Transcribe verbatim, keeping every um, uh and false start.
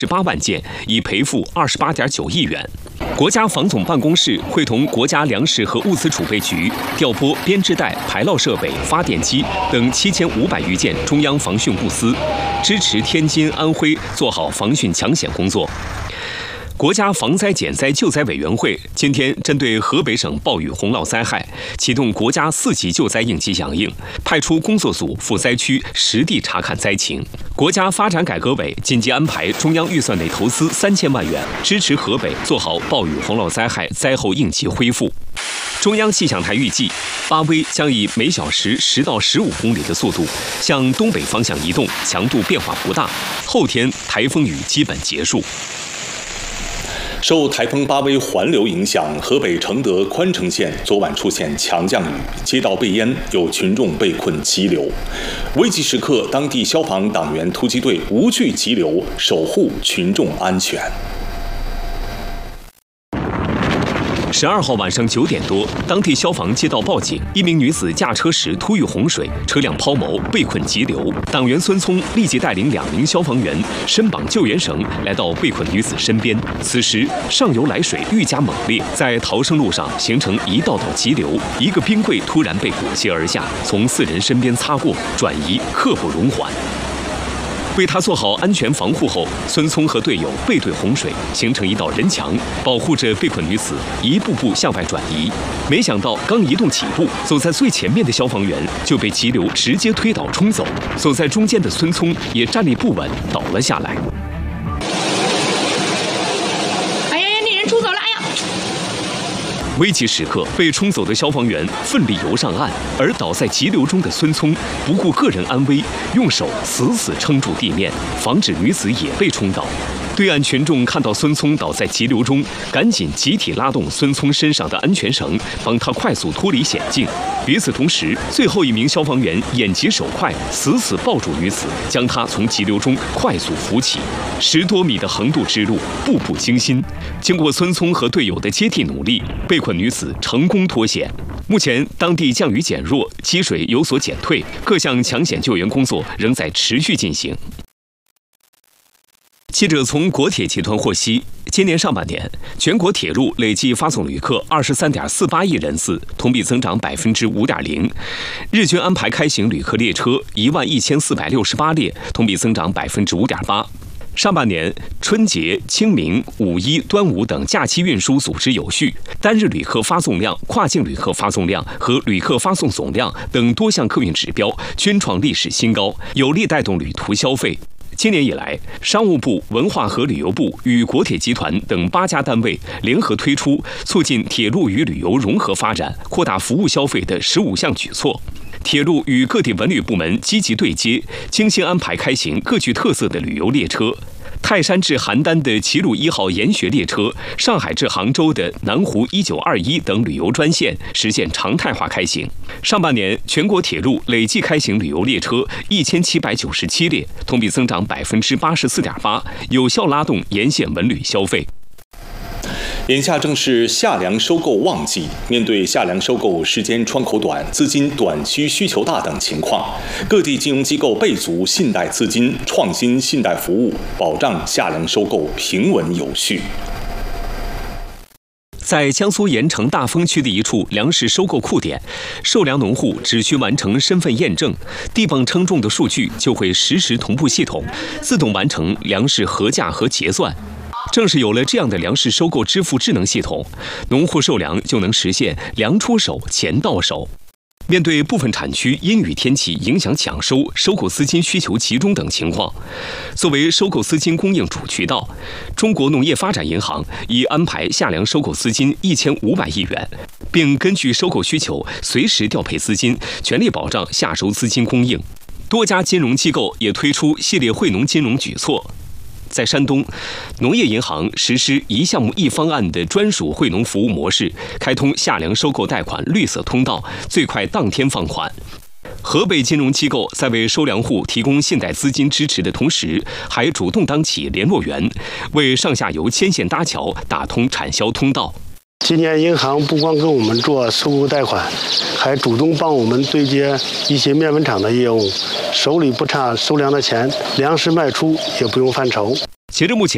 十八万件，已赔付二十八点九亿元。国家防总办公室会同国家粮食和物资储备局调拨编织袋、排涝设备、发电机等七千五百余件中央防汛物资，支持天津、安徽做好防汛抢险工作。国家防灾减灾救灾委员会今天针对河北省暴雨洪涝灾害，启动国家四级救灾应急响应，派出工作组赴灾区实地查看灾情。国家发展改革委紧急安排中央预算内投资三千万元，支持河北做好暴雨洪涝灾害灾后应急恢复。中央气象台预计，巴威将以每小时十到十五公里的速度向东北方向移动，强度变化不大。后天台风雨基本结束。 受台风巴威环流影响，河北承德宽城县昨晚出现强降雨，街道被淹，有群众被困急流。危急时刻，当地消防党员突击队无惧急流，守护群众安全。 十二号晚上九点多，当地消防接到报警，一名女子驾车时突遇洪水，车辆抛锚，被困急流。党员孙聪立即带领两名消防员伸绑救援绳，来到被困女子身边。此时上游来水愈加猛烈，在逃生路上形成一道道急流，一个冰柜突然被裹挟而下，从四人身边擦过，转移刻不容缓。为他做好安全防护后，孙聪和队友背对洪水，形成一道人墙，保护着被困女子一步步向外转移。没想到刚移动几步，走在最前面的消防员就被急流直接推倒冲走，走在中间的孙聪也站立不稳，倒了下来。 哎呀呀，那人冲走了！哎呀！ 危急时刻，被冲走的消防员奋力游上岸，而倒在急流中的孙聪不顾个人安危，用手死死撑住地面，防止女子也被冲倒。对岸群众看到孙聪倒在急流中，赶紧集体拉动孙聪身上的安全绳，帮他快速脱离险境。与此同时，最后一名消防员眼疾手快，死死抱住女子，将她从急流中快速扶起。十多米的横渡之路，步步惊心。经过孙聪和队友的接替努力，被困女子成功脱险。目前，当地降雨减弱，积水有所减退，各项抢险救援工作仍在持续进行。记者从国铁集团获悉，今年上半年，全国铁路累计发送旅客二十三点四八亿人次，同比增长百分之五点零。日均安排开行旅客列车一万一千四百六十八列，同比增长百分之五点八。上半年，春节、清明、五一、端午等假期运输组织有序，单日旅客发送量、跨境旅客发送量和旅客发送总量等多项客运指标均创历史新高，有力带动旅途消费。今年以来，商务部、文化和旅游部与国铁集团等八家单位联合推出促进铁路与旅游融合发展、扩大服务消费的十五项举措。铁路与各地文旅部门积极对接，精心安排开行各具特色的旅游列车。泰山至邯郸的齐鲁一号研学列车，上海至杭州的南湖一九二一等旅游专线实现常态化开行。上半年，全国铁路累计开行旅游列车一千七百九十七列，同比增长百分之八十四点八，有效拉动沿线文旅消费。 眼下正是夏粮收购旺季，面对夏粮收购时间窗口短、资金短缺需求大等情况，各地金融机构备足信贷资金，创新信贷服务，保障夏粮收购平稳有序。 在江苏盐城大丰区的一处粮食收购库点，受粮农户只需完成身份验证，地磅称重的数据就会实时同步系统，自动完成粮食核价和结算。正是有了这样的粮食收购支付智能系统，农户收粮就能实现粮出手、钱到手。面对部分产区阴雨天气影响抢收、收购资金需求集中等情况，作为收购资金供应主渠道，中国农业发展银行已安排夏粮收购资金一千五百亿元，并根据收购需求随时调配资金，全力保障夏收资金供应。多家金融机构也推出系列惠农金融举措。在山东，农业银行实施一项目一方案的专属惠农服务模式，开通夏粮收购贷款绿色通道，最快当天放款。河北金融机构在为收粮户提供信贷资金支持的同时，还主动当起联络员，为上下游牵线搭桥，打通产销通道。 今年银行不光跟我们做收购贷款，还主动帮我们对接一些面粉厂的业务，手里不差收粮的钱，粮食卖出也不用犯愁。 截至目前，